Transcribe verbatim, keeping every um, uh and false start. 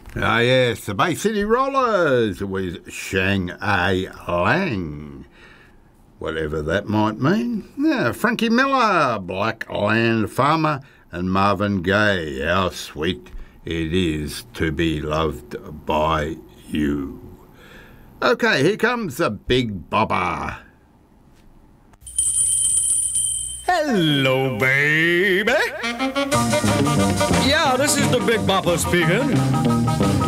Ah, yes, the Bay City Rollers with Shang A Lang. Whatever that might mean. Yeah, Frankie Miller, Black Land Farmer, and Marvin Gaye. How sweet it is to be loved by you. Okay, here comes the Big Bopper. Hello, baby. Yeah, this is the Big Bopper speaking.